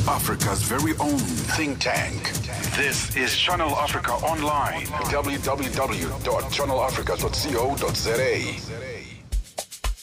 Africa's very own think tank. This is Channel Africa Online. www.channelafrica.co.za.